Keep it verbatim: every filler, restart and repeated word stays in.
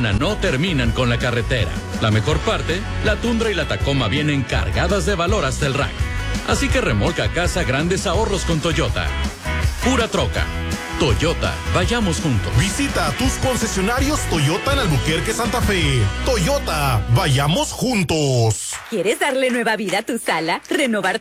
Tacna no terminan con la carretera. La mejor parte, la Tundra y la Tacoma vienen cargadas de valor hasta el rack. Así que remolca a casa grandes ahorros con Toyota. Pura troca. Toyota, vayamos juntos. Visita tus concesionarios Toyota en Albuquerque, Santa Fe. Toyota, vayamos juntos. ¿Quieres darle nueva vida a tu sala? ¿Renovar